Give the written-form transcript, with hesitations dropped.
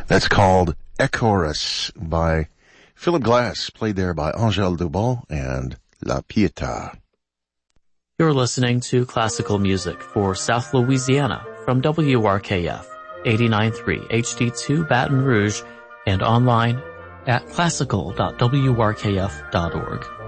That's called Ecorus by Philip Glass, played there by Angèle Dubon and La Pietà. You're listening to classical music for South Louisiana from WRKF 89.3 HD2 Baton Rouge and online at classical.wrkf.org.